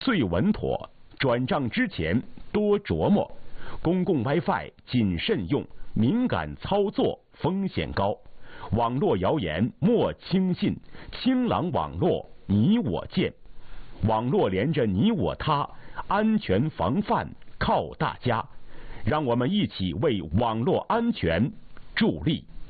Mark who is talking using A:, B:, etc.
A: 最稳妥，转账之前多琢磨。公共 WiFi 谨慎用，敏感操作风险高。网络谣言莫轻信，清朗网络你我见。网络连着你我他，安全防范靠大家。让我们一起为网络安全助力。